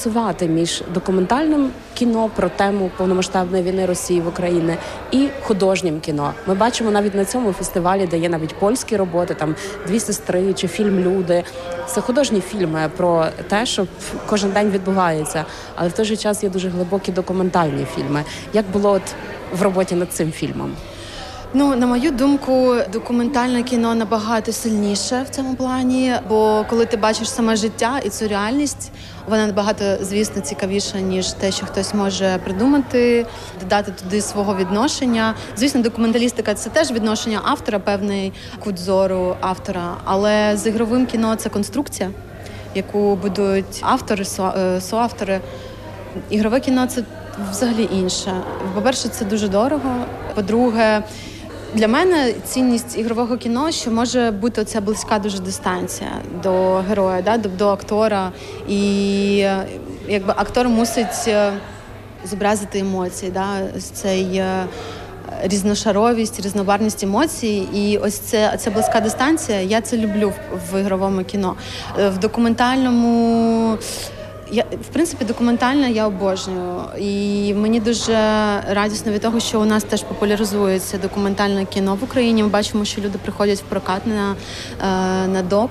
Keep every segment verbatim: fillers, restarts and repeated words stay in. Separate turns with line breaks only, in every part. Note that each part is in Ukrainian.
збалансувати між документальним кіно про тему повномасштабної війни Росії в Україні і художнім кіно. Ми бачимо навіть на цьому фестивалі, де є навіть польські роботи, там «Дві сестри» чи фільм «Люди». Це художні фільми про те, що кожен день відбувається, але в той же час є дуже глибокі документальні фільми. Як було от в роботі над цим фільмом?
Ну, на мою думку, документальне кіно набагато сильніше в цьому плані, бо коли ти бачиш саме життя і цю реальність, вона набагато, звісно, цікавіша, ніж те, що хтось може придумати, додати туди свого відношення. Звісно, документалістика – це теж відношення автора, певний кут зору автора, але з ігровим кіно – це конструкція, яку будують автори, соавтори. Ігрове кіно – це взагалі інше. По-перше, це дуже дорого. По-друге, для мене цінність ігрового кіно, що може бути оця близька дуже дистанція до героя, да, до, до актора. І якби актор мусить зобразити емоції, да, цей різношаровість, різнобарвність емоцій. І ось це, ця близька дистанція, я це люблю в, в ігровому кіно. В документальному... Я, в принципі, документальне я обожнюю. І мені дуже радісно від того, що у нас теж популяризується документальне кіно в Україні. Ми бачимо, що люди приходять в прокат на, на док.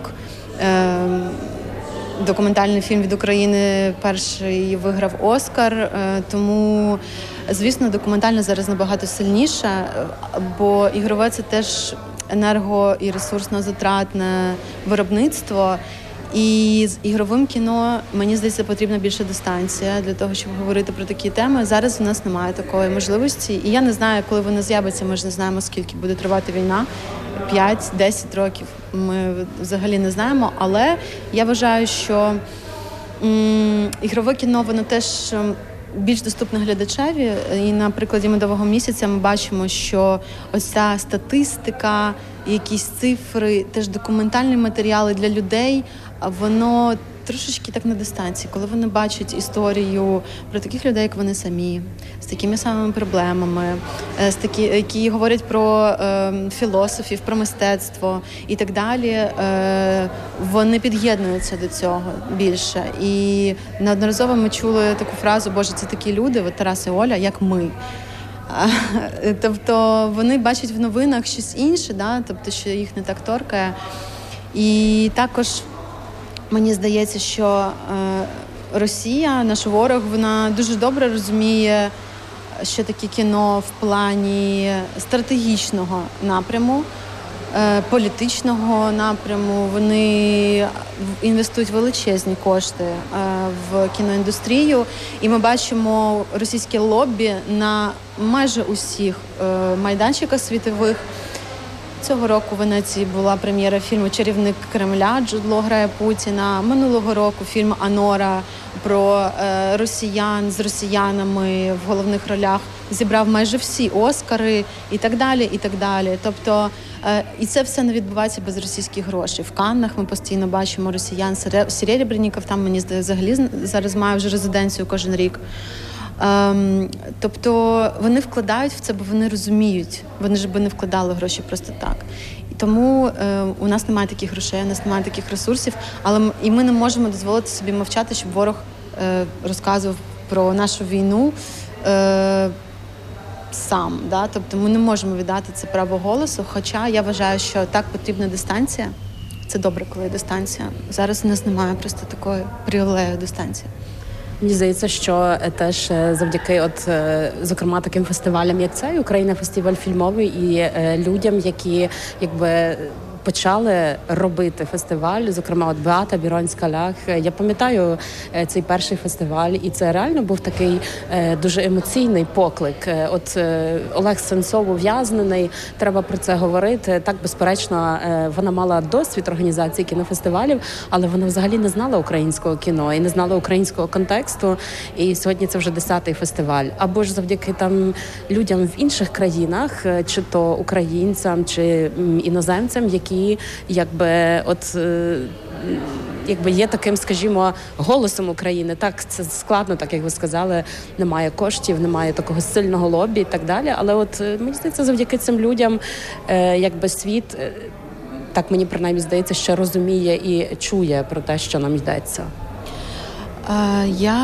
Документальний фільм від України перший виграв «Оскар». Тому, звісно, документальне зараз набагато сильніше, бо ігрове – це теж енерго- і ресурсно-затратне виробництво. І з ігровим кіно, мені здається, потрібна більша дистанція для того, щоб говорити про такі теми. Зараз у нас немає такої можливості. І я не знаю, коли вона з'явиться, ми ж не знаємо, скільки буде тривати війна. п'ять-десять років ми взагалі не знаємо. Але я вважаю, що м- ігрове кіно, воно теж більш доступне глядачеві. І на прикладі «Медового місяця» ми бачимо, що ось ця статистика, якісь цифри, теж документальні матеріали для людей, воно трошечки так на дистанції, коли вони бачать історію про таких людей, як вони самі, з такими самими проблемами, з такі, які говорять про е, філософів, про мистецтво і так далі, е, вони під'єднуються до цього більше. І неодноразово ми чули таку фразу: «Боже, це такі люди, от Тарас і Оля, як ми». Тобто вони бачать в новинах щось інше, да? Тобто, що їх не так торкає. І також мені здається, що Росія, наш ворог, вона дуже добре розуміє, що таке кіно в плані стратегічного напряму, політичного напряму. Вони інвестують величезні кошти в кіноіндустрію. І ми бачимо російське лобі на майже усіх майданчиках світових. Цього року в Венеції була прем'єра фільму «Чарівник Кремля», Джуд Лоу грає Путіна. Минулого року фільм «Анора» про е, росіян з росіянами в головних ролях зібрав майже всі Оскари і так далі, і так далі. Тобто, е, і це все не відбувається без російських грошей. В Каннах ми постійно бачимо росіян. Серебряніков там, мені здається, взагалі зараз має вже резиденцію кожен рік. Ем, тобто вони вкладають в це, бо вони розуміють. Вони ж би не вкладали гроші просто так. І тому е, у нас немає таких грошей, у нас немає таких ресурсів, але м, і ми не можемо дозволити собі мовчати, щоб ворог е, розказував про нашу війну е, сам. Да? Тобто ми не можемо віддати це право голосу, хоча я вважаю, що так потрібна дистанція. Це добре, коли є дистанція. Зараз у нас немає просто такої привілею дистанції.
Мені здається, що теж завдяки, от зокрема, таким фестивалям, як цей, Україна фестиваль фільмовий, і людям, які якби почали робити фестиваль, зокрема, от Беата Біронська-Лях. Я пам'ятаю цей перший фестиваль, і це реально був такий е, дуже емоційний поклик. От е, Олег Сенцов ув'язнений, треба про це говорити. Так, безперечно, е, вона мала досвід організації кінофестивалів, але вона взагалі не знала українського кіно і не знала українського контексту. І сьогодні це вже десятий фестиваль. Або ж завдяки там людям в інших країнах, чи то українцям, чи іноземцям, які якби от якби є таким, скажімо, голосом України. Так, це складно, так як ви сказали, немає коштів, немає такого сильного лобі і так далі. Але от мені здається, завдяки цим людям, якби світ, так мені принаймні здається, ще розуміє і чує про те, що нам йдеться.
Я